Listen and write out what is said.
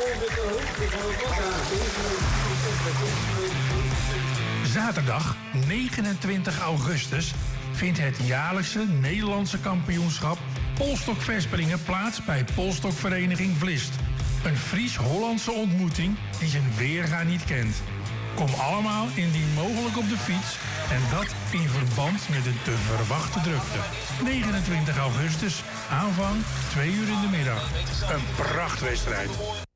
Zaterdag 29 augustus vindt het jaarlijkse Nederlandse kampioenschap polstokverspringen plaats bij Polstokvereniging Vlist. Een Fries-Hollandse ontmoeting die zijn weerga niet kent. Kom allemaal indien mogelijk op de fiets en dat in verband met de te verwachte drukte. 29 augustus, aanvang 2 uur in de middag. Een prachtwedstrijd.